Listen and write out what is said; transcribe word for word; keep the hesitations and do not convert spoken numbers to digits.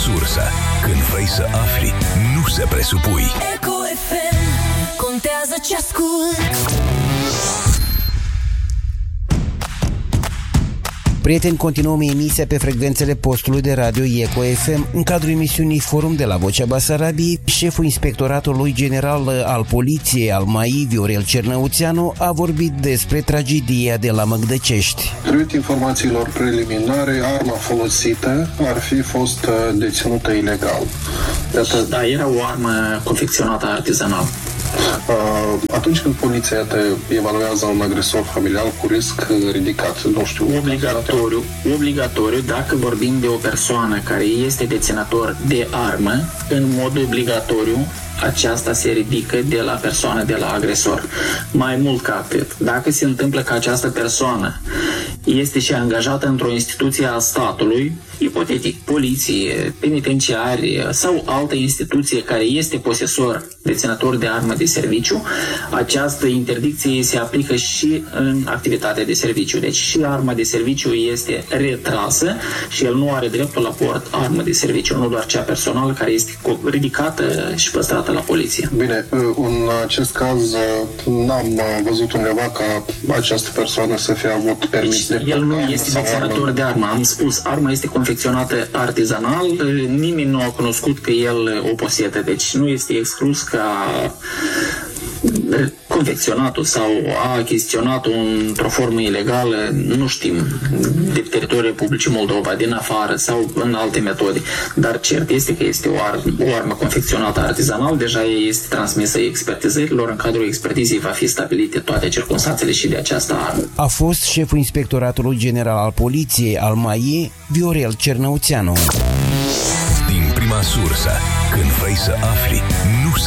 sursă. Când vrei să afli, nu se presupui. Eco F M. Contează ce ascult. Prieteni, continuăm emisia pe frecvențele postului de radio Eco F M. În cadrul emisiunii Forum de la Vocea Basarabiei, șeful Inspectoratului General al Poliției al M A I, Viorel Cernăuțeanu, a vorbit despre tragedia de la Măgdăcești. Potrivit informațiilor preliminare, arma folosită ar fi fost deținută ilegal. Iată... Da, era o armă confecționată artizanal. Atunci când poliția te evaluează un agresor familial cu risc ridicat, nu știu... Obligatoriu, obligatoriu, dacă vorbim de o persoană care este deținător de armă, în mod obligatoriu, aceasta se ridică de la persoană, de la agresor. Mai mult ca atât, dacă se întâmplă că această persoană este și angajată într-o instituție a statului, ipotetic, poliție, penitenciarie sau altă instituție care este posesor, deținător de armă de serviciu, această interdicție se aplică și în activitatea de serviciu. Deci și arma de serviciu este retrasă și el nu are dreptul la port armă de serviciu, nu doar cea personală care este ridicată și păstrată la poliție. Bine, în acest caz n-am văzut undeva ca această persoană să fie avut permis deci, de el nu este deținător de armă. Am spus, arma este confecționată artizanal, nimeni nu a cunoscut că el o posedă, deci nu este exclus ca confecționat-o sau a achiziționat-o într-o formă ilegală, nu știm, de teritoriul Republicii Moldova, din afară sau în alte metode, dar cert este că este o armă, o armă confecționată artizanal, deja este transmisă expertizărilor, în cadrul expertizei va fi stabilite toate circunstanțele și de această armă. A fost șeful Inspectoratului General al Poliției al M A I, Viorel Cernăuțeanu. Din prima sursă, când vrei să afli, nu se